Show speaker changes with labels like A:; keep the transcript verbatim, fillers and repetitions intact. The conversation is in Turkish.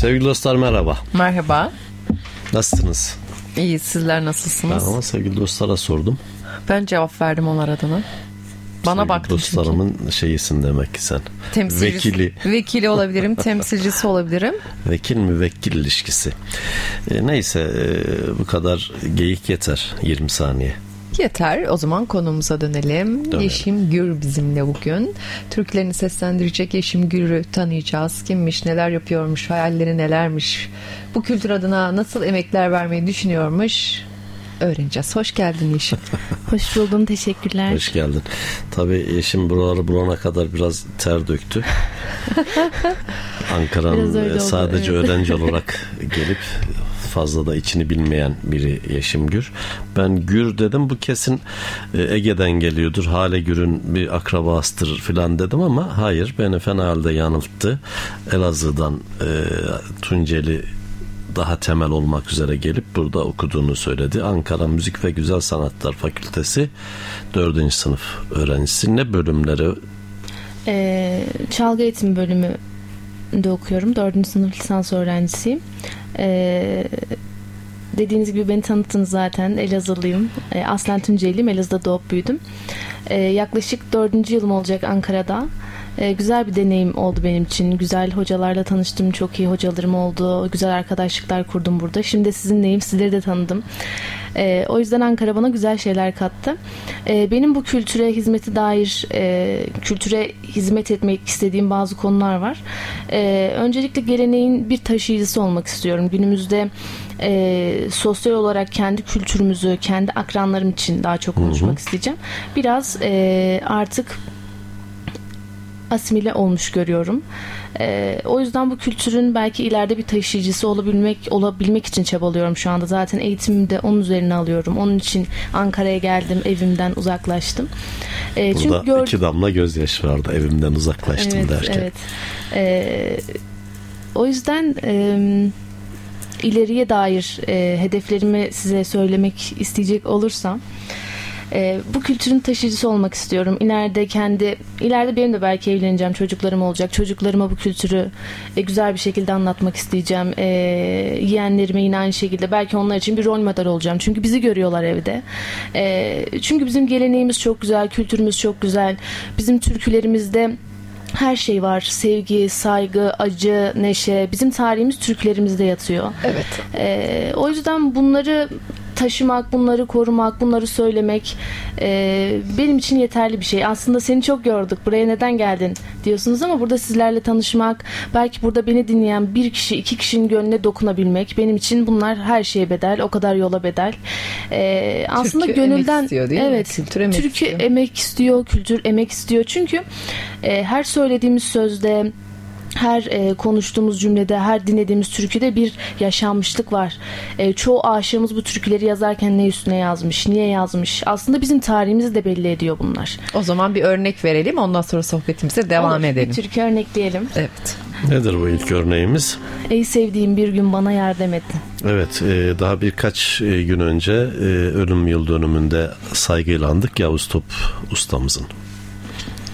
A: Sevgili dostlar merhaba.
B: Merhaba.
A: Nasılsınız?
B: İyi, sizler nasılsınız?
A: Ben ama sevgili dostlara sordum.
B: Ben cevap verdim onlar adına. Bana
A: sevgili
B: baktın
A: dostlarımın
B: çünkü.
A: şeyisin demek ki sen.
B: Temsilcisi,
A: Vekili.
B: Vekili olabilirim, temsilcisi olabilirim.
A: Vekil müvekkil ilişkisi. E, neyse e, bu kadar geyik yeter. yirmi saniye.
B: Yeter. O zaman konumuza dönelim.
A: Dönelim.
B: Yeşim Gür bizimle bugün. Türklerini seslendirecek Yeşim Gür'ü tanıyacağız. Kimmiş, neler yapıyormuş, hayalleri nelermiş, bu kültür adına nasıl emekler vermeyi düşünüyormuş öğreneceğiz. Hoş geldin Yeşim.
C: Hoş buldum, teşekkürler.
A: Hoş geldin. Tabii Yeşim buraları bulana kadar biraz ter döktü. Ankara'nın sadece
C: oldu, evet.
A: öğrenci olarak gelip fazla da içini bilmeyen biri Yeşim Gür. Ben Gür dedim, bu kesin Ege'den geliyordur. Hale Gür'ün bir akrabasıdır filan dedim ama hayır, beni fena halde yanılttı. Elazığ'dan e, Tunceli daha temel olmak üzere gelip burada okuduğunu söyledi. Ankara Müzik ve Güzel Sanatlar Fakültesi dördüncü sınıf öğrencisi. Ne bölümleri?
C: Ee, çalgı eğitimi bölümünde okuyorum. dördüncü sınıf lisans öğrencisiyim. Ee, dediğiniz gibi beni tanıttınız zaten. Elazığlıyım. Ee, aslen Tunceliyim. Elazığ'da doğup büyüdüm. Ee, yaklaşık dördüncü yılım olacak Ankara'da. Ee, güzel bir deneyim oldu benim için. Güzel hocalarla tanıştım. Çok iyi hocalarım oldu. Güzel arkadaşlıklar kurdum burada. Şimdi sizinleyim. Sizleri de tanıdım. Ee, o yüzden Ankara bana güzel şeyler kattı. Ee, benim bu kültüre hizmeti dair, e, kültüre hizmet etmek istediğim bazı konular var. Ee, öncelikle geleneğin bir taşıyıcısı olmak istiyorum. Günümüzde e, sosyal olarak kendi kültürümüzü, kendi akranlarım için daha çok konuşmak hı hı. isteyeceğim. Biraz e, artık asimile olmuş görüyorum. Ee, o yüzden bu kültürün belki ileride bir taşıyıcısı olabilmek olabilmek için çabalıyorum şu anda. Zaten eğitimimi de onun üzerine alıyorum. Onun için Ankara'ya geldim, evimden uzaklaştım. Ee,
A: Burada
C: çünkü gör...
A: iki damla gözyaşı vardı evimden uzaklaştım
C: evet,
A: derken.
C: Evet. Ee, o yüzden e, ileriye dair e, hedeflerimi size söylemek isteyecek olursam, Ee, bu kültürün taşıyıcısı olmak istiyorum. İleride kendi, ileride benim de belki evleneceğim, çocuklarım olacak. Çocuklarıma bu kültürü e, güzel bir şekilde anlatmak isteyeceğim. E, yeğenlerime yine aynı şekilde. Belki onlar için bir rol model olacağım. Çünkü bizi görüyorlar evde. E, çünkü bizim geleneğimiz çok güzel, kültürümüz çok güzel. Bizim türkülerimizde her şey var. Sevgi, saygı, acı, neşe. Bizim tarihimiz türkülerimizde yatıyor.
B: Evet.
C: E, o yüzden bunları taşımak, bunları korumak, bunları söylemek e, benim için yeterli bir şey. Aslında seni çok gördük, buraya neden geldin diyorsunuz ama burada sizlerle tanışmak, belki burada beni dinleyen bir kişi, iki kişinin gönlüne dokunabilmek, benim için bunlar her şeye bedel, o kadar yola bedel. E, aslında
B: Türkü
C: gönülden,
B: emek istiyor değil
C: evet,
B: mi? Kültür emek
C: Türkü
B: istiyor.
C: emek istiyor, kültür emek istiyor. Çünkü e, her söylediğimiz sözde, her e, konuştuğumuz cümlede, her dinlediğimiz türküde bir yaşanmışlık var. E, çoğu aşığımız bu türküleri yazarken ne üstüne yazmış, niye yazmış? Aslında bizim tarihimizi de belli ediyor bunlar.
B: O zaman bir örnek verelim, ondan sonra sohbetimize devam
C: Olur,
B: edelim.
C: Bir türkü örnekleyelim.
B: Evet.
A: Nedir bu ilk örneğimiz?
C: Ey sevdiğim bir gün bana yardım ettin.
A: Evet, e, daha birkaç gün önce e, ölüm yıl dönümünde saygıyla andık Yavuz Top ustamızın.